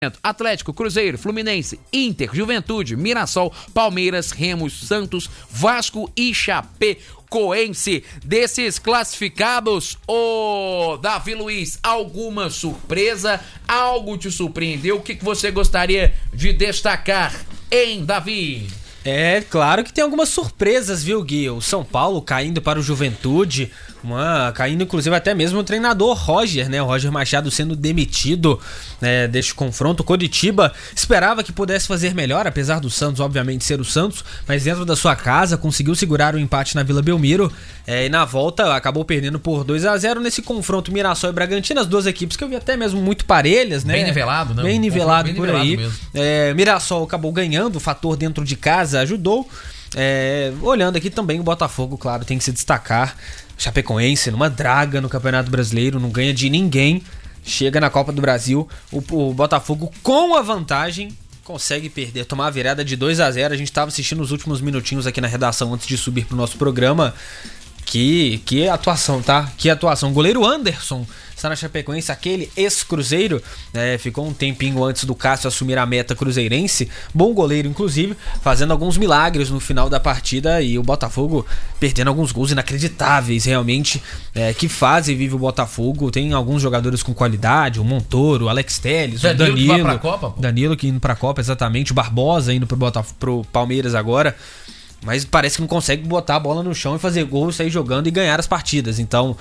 Atlético, Cruzeiro, Fluminense, Inter, Juventude, Mirassol, Palmeiras, Remo, Santos, Vasco e Chapecoense. Desses classificados, ô Davi Luiz, alguma surpresa? Algo te surpreendeu? O que você gostaria de destacar, hein, Davi? É, claro que tem algumas surpresas, viu, Gui? O São Paulo caindo para o Juventude, caindo inclusive até mesmo o treinador Roger, né? O Roger Machado sendo demitido, né, deste confronto. O Coritiba esperava que pudesse fazer melhor, apesar do Santos, obviamente, ser o Santos, mas dentro da sua casa conseguiu segurar o empate na Vila Belmiro, e na volta acabou perdendo por 2-0 nesse confronto Mirassol e Bragantino, as duas equipes que eu vi até mesmo muito parelhas, né? Bem nivelado, né? Bem nivelado por aí. Mirassol acabou ganhando, o fator dentro de casa ajudou. Olhando aqui também o Botafogo, claro, tem que se destacar. Chapecoense numa draga no Campeonato Brasileiro, não ganha de ninguém, chega na Copa do Brasil, o Botafogo com a vantagem consegue perder, tomar a virada de 2-0. A gente estava assistindo os últimos minutinhos aqui na redação antes de subir pro nosso programa. Que atuação, tá? Que atuação. O goleiro Anderson está na Chapecoense, aquele ex-cruzeiro, ficou um tempinho antes do Cássio assumir a meta cruzeirense. Bom goleiro, inclusive, fazendo alguns milagres no final da partida, e o Botafogo perdendo alguns gols inacreditáveis, realmente. Que fase vive o Botafogo. Tem alguns jogadores com qualidade, o Montoro, o Alex Telles, o Danilo. Que vai pra Copa, pô. Danilo que indo pra Copa, exatamente. O Barbosa indo pro Palmeiras agora. Mas parece que não consegue botar a bola no chão e fazer gol, sair jogando e ganhar as partidas. Então,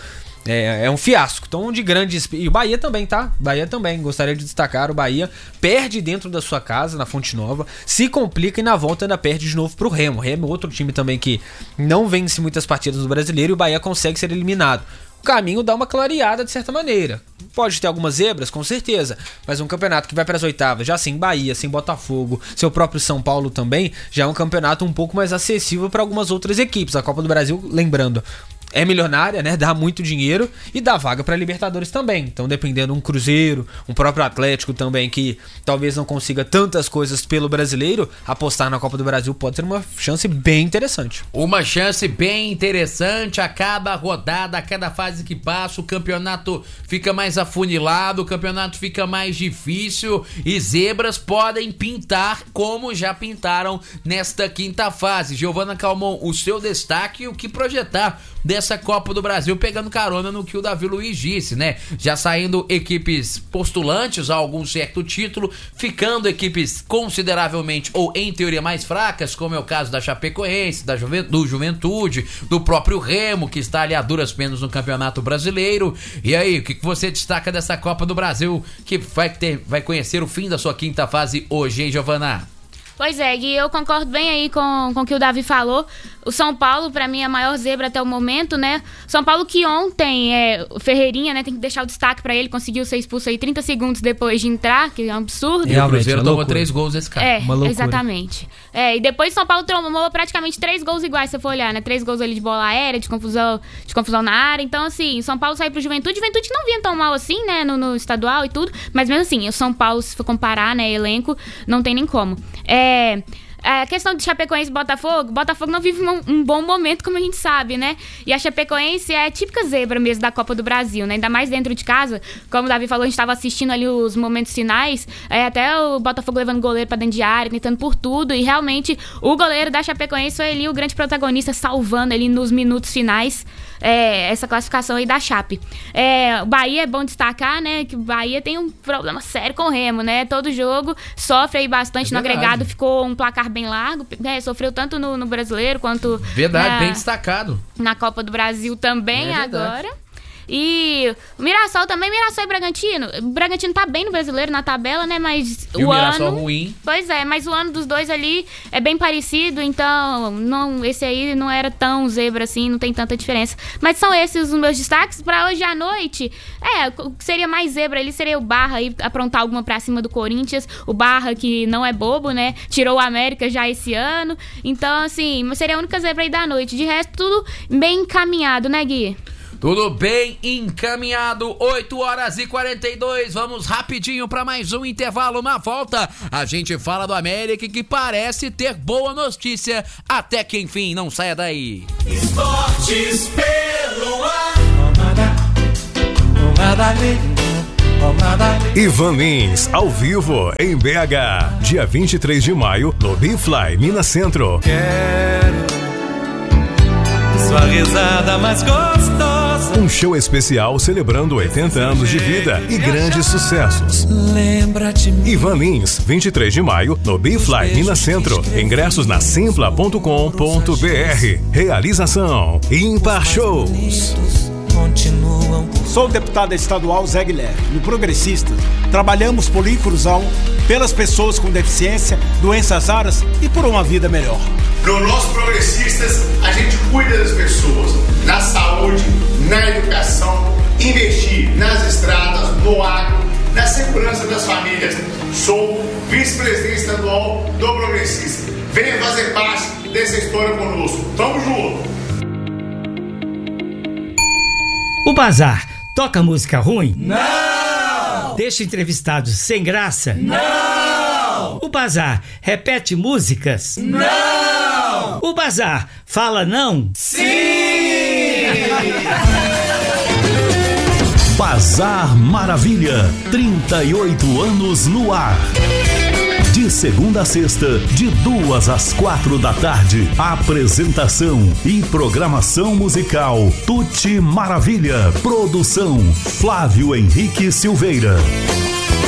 é um fiasco. Então, de grandes... E o Bahia também, tá? Bahia também. Gostaria de destacar. O Bahia perde dentro da sua casa, na Fonte Nova. Se complica e na volta ainda perde de novo pro Remo. O Remo é outro time também que não vence muitas partidas do Brasileiro, e o Bahia consegue ser eliminado. O caminho dá uma clareada de certa maneira. Pode ter algumas zebras, com certeza, mas um campeonato que vai para as oitavas, já sem Bahia, sem Botafogo, seu próprio São Paulo também, já é um campeonato um pouco mais acessível para algumas outras equipes. A Copa do Brasil, lembrando, é milionária, né? Dá muito dinheiro e dá vaga para Libertadores também. Então, dependendo um Cruzeiro, um próprio Atlético também, que talvez não consiga tantas coisas pelo Brasileiro, apostar na Copa do Brasil pode ser uma chance bem interessante. Uma chance bem interessante. A cada rodada, a cada fase que passa, o campeonato fica mais afunilado, o campeonato fica mais difícil, e zebras podem pintar como já pintaram nesta quinta fase. Giovana Calmon, o seu destaque e o que projetar dessa Copa do Brasil, pegando carona no que o Davi Luiz disse, né? Já saindo equipes postulantes a algum certo título, ficando equipes consideravelmente ou em teoria mais fracas, como é o caso da Chapecoense, do Juventude, do próprio Remo, que está ali a duras penas no Campeonato Brasileiro. E aí, o que você destaca dessa Copa do Brasil, que vai conhecer o fim da sua quinta fase hoje, hein, Giovana? Pois é, Gui, eu concordo bem aí com o que o Davi falou. O São Paulo, pra mim, é a maior zebra até o momento, né? São Paulo que ontem, o Ferreirinha, né, tem que deixar o destaque pra ele, conseguiu ser expulso aí 30 segundos depois de entrar, que é um absurdo. E o Cruzeiro tomou 3 gols desse cara. Uma loucura. Exatamente. E depois São Paulo tomou praticamente 3 gols iguais, se você for olhar, né? 3 gols ali de bola aérea, de confusão na área. Então, assim, São Paulo saiu pro Juventude que não vinha tão mal assim, né, no estadual e tudo, mas mesmo assim, o São Paulo, se for comparar, né, elenco, não tem nem como. A questão de Chapecoense e Botafogo não vive um bom momento, como a gente sabe, né? E a Chapecoense é a típica zebra mesmo da Copa do Brasil, né? Ainda mais dentro de casa. Como o Davi falou, a gente estava assistindo ali os momentos finais, até o Botafogo levando o goleiro pra dentro de área, tentando por tudo, e realmente o goleiro da Chapecoense foi ali o grande protagonista, salvando ali nos minutos finais essa classificação aí da Chape. O Bahia é bom destacar, né? Que o Bahia tem um problema sério com o Remo, né? Todo jogo sofre aí bastante no agregado, ficou um placar bem largo, sofreu tanto no Brasileiro quanto bem destacado na Copa do Brasil também agora. E o Mirassol também, Mirassol e Bragantino. O Bragantino tá bem no Brasileiro, na tabela, né? Mas e o Mirassol ruim. Pois é, mas o ano dos dois ali é bem parecido, então esse aí não era tão zebra assim, não tem tanta diferença. Mas são esses os meus destaques pra hoje à noite. O que seria mais zebra ali seria o Barra aí aprontar alguma pra cima do Corinthians. O Barra, que não é bobo, né? Tirou o América já esse ano. Então, assim, seria a única zebra aí da noite. De resto, tudo bem encaminhado, né, Gui? Tudo bem encaminhado, 8h42, vamos rapidinho para mais um intervalo. Na volta, a gente fala do América, que parece ter boa notícia, até que enfim, não saia daí. Esportes pelo ar. Ivan Lins, ao vivo, em BH. Dia 23 de maio, no Bifly, Minas Centro. Quero sua risada mais gostosa. Um show especial celebrando 80 anos de vida e grandes sucessos. Lembra de mim. Ivan Lins, 23 de maio, no Bifly, Minas Centro. Ingressos na simpla.com.br. Realização Ímpar Shows. Sou o deputado estadual Zé Guilherme. No Progressistas, trabalhamos por inclusão, pelas pessoas com deficiência, doenças raras e por uma vida melhor. No nosso Progressistas, a gente cuida das pessoas, na saúde, na educação, investir nas estradas, no agro, na segurança das famílias. Sou vice-presidente estadual do Progressista. Venha fazer parte dessa história conosco. Tamo junto! O Bazar toca música ruim? Não! Deixa entrevistados sem graça? Não! O Bazar repete músicas? Não! O Bazar fala não? Sim! Bazar Maravilha, 38 anos no ar. De segunda a sexta, de 2 às 4 da tarde. Apresentação e programação musical Tuti Maravilha. Produção Flávio Henrique Silveira.